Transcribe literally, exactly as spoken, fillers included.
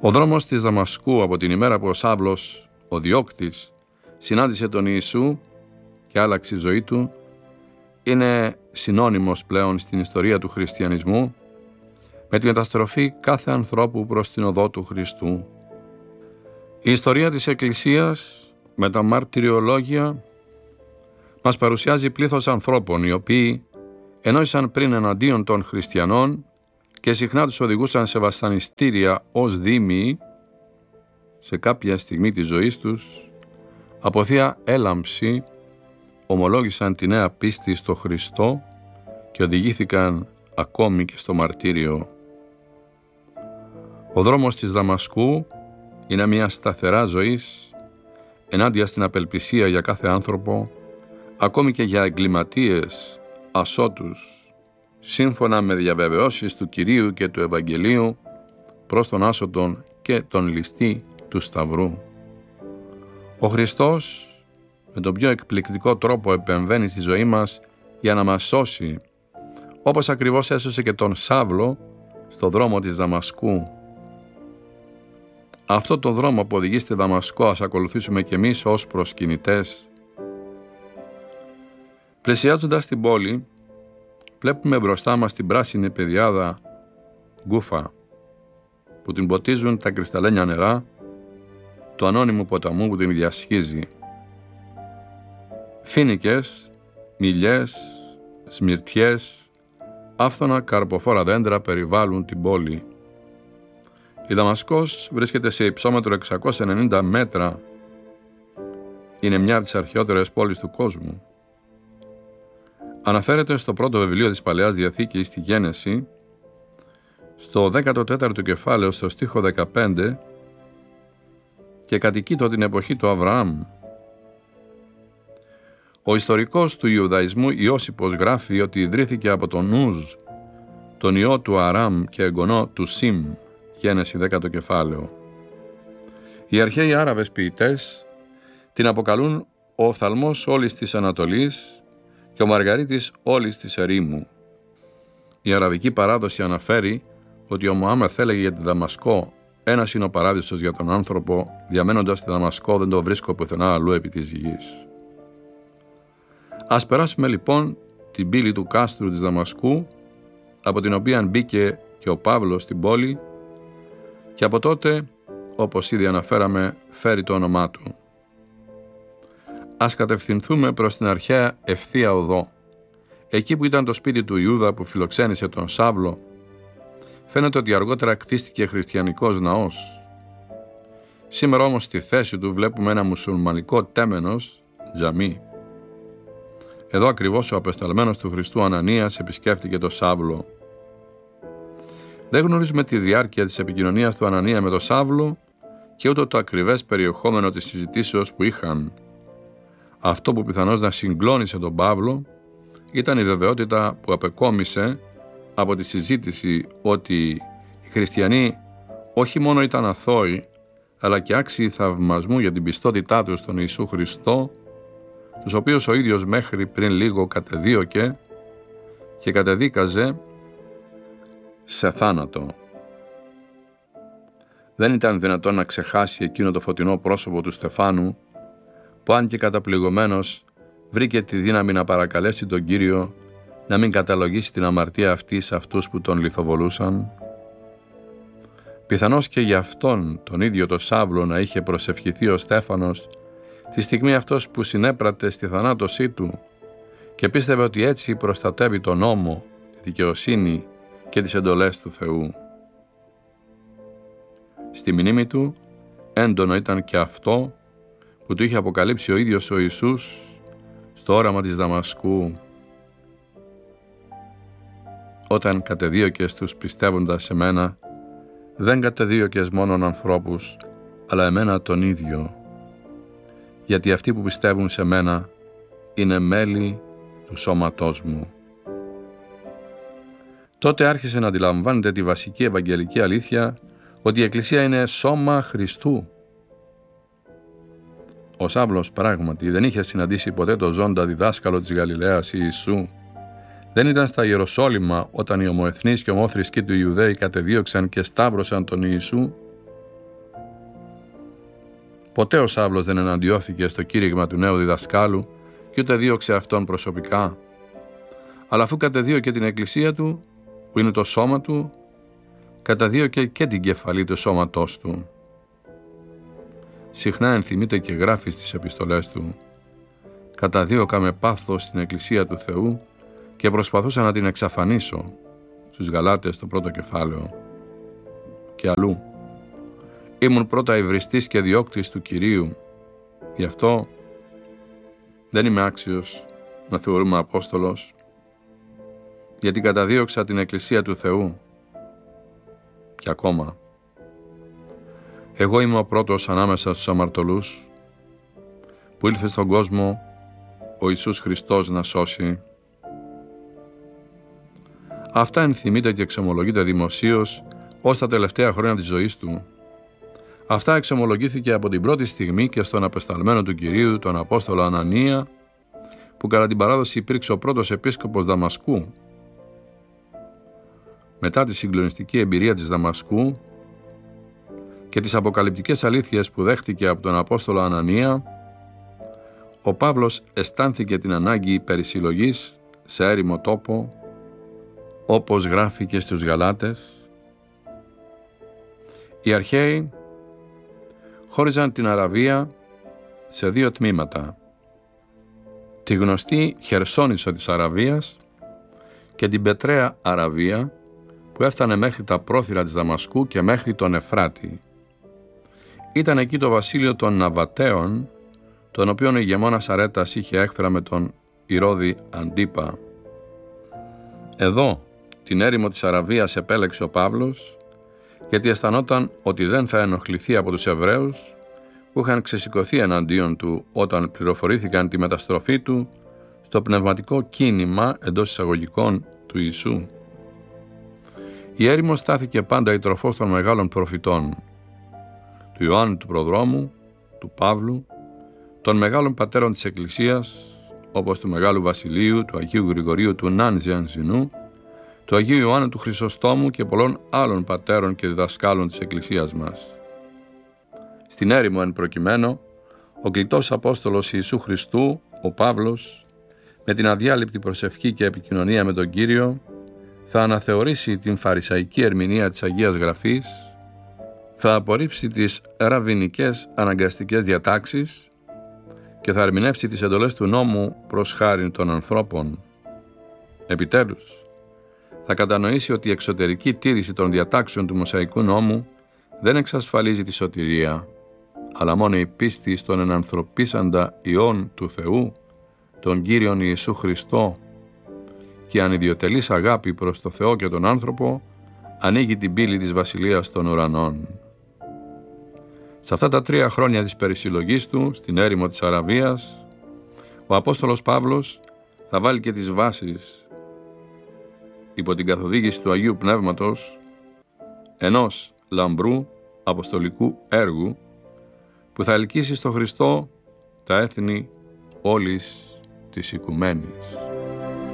Ο δρόμος της Δαμασκού από την ημέρα που ο Σαύλος, ο διώκτης, συνάντησε τον Ιησού και άλλαξε η ζωή του, είναι συνώνυμος πλέον στην ιστορία του χριστιανισμού με τη μεταστροφή κάθε ανθρώπου προς την οδό του Χριστού. Η ιστορία της Εκκλησίας με τα μαρτυριολόγια μας παρουσιάζει πλήθος ανθρώπων οι οποίοι ενόησαν πριν εναντίον των χριστιανών και συχνά τους οδηγούσαν σε βασανιστήρια ως δήμοι, σε κάποια στιγμή της ζωής τους, από θεία έλαμψη ομολόγησαν τη νέα πίστη στο Χριστό και οδηγήθηκαν ακόμη και στο μαρτύριο. Ο δρόμος της Δαμασκού είναι μια σταθερά ζωής ενάντια στην απελπισία για κάθε άνθρωπο, ακόμη και για εγκληματίες ασώτους, σύμφωνα με διαβεβαιώσεις του Κυρίου και του Ευαγγελίου προς τον άσωτον και τον ληστή του Σταυρού. Ο Χριστός με τον πιο εκπληκτικό τρόπο επεμβαίνει στη ζωή μας για να μας σώσει, όπως ακριβώς έσωσε και τον Σαύλο στο δρόμο της Δαμασκού. Αυτό το δρόμο που οδηγεί στη Δαμασκό ας ακολουθήσουμε κι εμείς ως προσκυνητές. Πλησιάζοντας την πόλη, βλέπουμε μπροστά μας την πράσινη πεδιάδα Γκούφα, που την ποτίζουν τα κρυσταλλένια νερά του ανώνυμου ποταμού που την διασχίζει. Φοίνικες, μιλιές, σμυρτιές, άφθονα καρποφόρα δέντρα περιβάλλουν την πόλη. Η Δαμασκός βρίσκεται σε υψόμετρο εξακόσια ενενήντα μέτρα. Είναι μια από τις αρχαιότερες πόλεις του κόσμου. Αναφέρεται στο πρώτο βιβλίο της Παλαιάς Διαθήκης, στη Γένεση, στο δέκατο τέταρτο κεφάλαιο, στο στίχο δεκαπέντε, και κατοικείτο την εποχή του Αβραάμ. Ο ιστορικός του Ιουδαϊσμού Ιώσιπος γράφει ότι ιδρύθηκε από τον Ούζ, τον ιό του Αράμ και εγγονό του Σιμ, Γένεση δέκατο κεφάλαιο. Οι αρχαίοι Άραβες ποιητές την αποκαλούν ο οφθαλμός όλης της Ανατολής και ο Μαργαρίτης όλης της ερήμου. Η αραβική παράδοση αναφέρει ότι ο Μωάμεθ έλεγε για τη Δαμασκό «Ένας είναι ο παράδεισος για τον άνθρωπο, διαμένοντας στη Δαμασκό δεν το βρίσκω πουθενά αλλού επί της γης». Ας περάσουμε λοιπόν την πύλη του κάστρου της Δαμασκού, από την οποία μπήκε και ο Παύλος στην πόλη και από τότε, όπως ήδη αναφέραμε, φέρει το όνομά του. Ας κατευθυνθούμε προς την αρχαία ευθεία οδό, εκεί που ήταν το σπίτι του Ιούδα που φιλοξένησε τον Σαύλο. Φαίνεται ότι αργότερα κτίστηκε χριστιανικός ναός. Σήμερα όμως στη θέση του βλέπουμε ένα μουσουλμανικό τέμενος, τζαμί. Εδώ ακριβώς ο απεσταλμένος του Χριστού Ανανίας επισκέφτηκε τον Σαύλο. Δεν γνωρίζουμε τη διάρκεια της επικοινωνίας του Ανανία με τον Σαύλο και ούτε το ακριβές περιεχόμενο της συζητήσεως που είχαν. Αυτό που πιθανώς να συγκλώνησε τον Παύλο ήταν η βεβαιότητα που απεκόμισε από τη συζήτηση ότι οι χριστιανοί όχι μόνο ήταν αθώοι, αλλά και άξιοι θαυμασμού για την πιστότητά τους στον Ιησού Χριστό, τους οποίους ο ίδιος μέχρι πριν λίγο κατεδίωκε και κατεδίκαζε σε θάνατο. Δεν ήταν δυνατόν να ξεχάσει εκείνο το φωτεινό πρόσωπο του Στεφάνου, που αν και καταπληγωμένος βρήκε τη δύναμη να παρακαλέσει τον Κύριο να μην καταλογίσει την αμαρτία αυτή σε αυτούς που τον λιθοβολούσαν. Πιθανώς και για αυτόν τον ίδιο το Σαύλο να είχε προσευχηθεί ο Στέφανος τη στιγμή αυτός που συνέπρατε στη θανάτωσή του και πίστευε ότι έτσι προστατεύει τον νόμο, τη δικαιοσύνη και τις εντολές του Θεού. Στη μνήμη του έντονο ήταν και αυτό που του είχε αποκαλύψει ο ίδιος ο Ιησούς στο όραμα της Δαμασκού, όταν κατεδίωκες τους πιστεύοντας σε μένα, δεν κατεδίωκες μόνον ανθρώπους, αλλά εμένα τον ίδιο, γιατί αυτοί που πιστεύουν σε μένα είναι μέλη του σώματός μου. Τότε άρχισε να αντιλαμβάνεται τη βασική ευαγγελική αλήθεια ότι η Εκκλησία είναι σώμα Χριστού. Ο Σαύλος πράγματι δεν είχε συναντήσει ποτέ το ζώντα διδάσκαλο της Γαλιλαίας Ιησού. Δεν ήταν στα Ιεροσόλυμα όταν οι ομοεθνείς και ομόθρησκοί του Ιουδαίοι κατεδίωξαν και σταύρωσαν τον Ιησού. Ποτέ ο Σάβλος δεν εναντιώθηκε στο κήρυγμα του νέου διδασκάλου και ούτε δίωξε αυτόν προσωπικά. Αλλά αφού κατεδίωκε την εκκλησία του, που είναι το σώμα του, καταδίωκε και την κεφαλή του σώματός του. Συχνά ενθυμείται και γράφει στις επιστολές του: «Καταδίωκα με πάθος την εκκλησία του Θεού και προσπαθούσα να την εξαφανίσω», στους Γαλάτες το πρώτο κεφάλαιο. Και αλλού: «Ήμουν πρώτα υβριστής και διώκτης του Κυρίου, γι' αυτό δεν είμαι άξιος να θεωρούμε Απόστολος, γιατί καταδίωξα την εκκλησία του Θεού». Και ακόμα: «Εγώ είμαι ο πρώτος ανάμεσα στους αμαρτωλούς που ήλθε στον κόσμο ο Ιησούς Χριστός να σώσει». Αυτά ενθυμείται και εξομολογείται δημοσίως ως τα τελευταία χρόνια της ζωής του. Αυτά εξομολογήθηκε από την πρώτη στιγμή και στον απεσταλμένο του Κυρίου, τον Απόστολο Ανανία, που κατά την παράδοση υπήρξε ο πρώτος επίσκοπος Δαμασκού. Μετά τη συγκλονιστική εμπειρία της Δαμασκού και τις αποκαλυπτικές αλήθειες που δέχτηκε από τον Απόστολο Ανανία, ο Παύλος αισθάνθηκε την ανάγκη περισυλλογής σε έρημο τόπο, όπως γράφει και στους Γαλάτες. Οι αρχαίοι χώριζαν την Αραβία σε δύο τμήματα: τη γνωστή Χερσόνησο της Αραβίας και την Πετραία Αραβία, που έφτανε μέχρι τα πρόθυρα της Δαμασκού και μέχρι τον Εφράτη. Ήταν εκεί το βασίλειο των Ναβατέων, τον οποίον ο ηγεμόνας Αρέτας είχε έκφρα με τον Ηρώδη Αντίπα. Εδώ την έρημο της Αραβίας επέλεξε ο Παύλος, γιατί αισθανόταν ότι δεν θα ενοχληθεί από τους Εβραίους που είχαν ξεσηκωθεί εναντίον του όταν πληροφορήθηκαν τη μεταστροφή του στο πνευματικό κίνημα εντός εισαγωγικών του Ιησού. Η έρημος στάθηκε πάντα η τροφός των μεγάλων προφητών, του Ιωάννου του Προδρόμου, του Παύλου, των μεγάλων πατέρων της Εκκλησίας, όπως του Μεγάλου Βασιλείου, του Αγίου Γρηγορίου του Νάνζιανζινού, του Αγίου Ιωάννου του Χρυσοστόμου και πολλών άλλων πατέρων και διδασκάλων της Εκκλησίας μας. Στην έρημο εν προκειμένου, ο κλητός Απόστολος Ιησού Χριστού, ο Παύλος, με την αδιάλειπτη προσευχή και επικοινωνία με τον Κύριο, θα αναθεωρήσει την φαρισαϊκή ερμηνεία της Αγίας Γραφής, θα απορρίψει τις ραβινικές αναγκαστικές διατάξεις και θα ερμηνεύσει τις εντολές του νόμου προς χάριν των ανθρώπων. Επιτέλους, θα κατανοήσει ότι η εξωτερική τήρηση των διατάξεων του Μωσαϊκού νόμου δεν εξασφαλίζει τη σωτηρία, αλλά μόνο η πίστη στον ενανθρωπίσαντα Υιόν του Θεού, τον Κύριον Ιησού Χριστό, και η ανιδιοτελής αγάπη προς το Θεό και τον άνθρωπο ανοίγει την πύλη της Βασιλείας των Ουρανών. Σε αυτά τα τρία χρόνια της περισυλλογής του στην έρημο της Αραβίας, ο Απόστολος Παύλος θα βάλει και τις βάσεις, υπό την καθοδήγηση του Αγίου Πνεύματος, ενός λαμπρού αποστολικού έργου που θα ελκύσει στο Χριστό τα έθνη όλης της οικουμένης.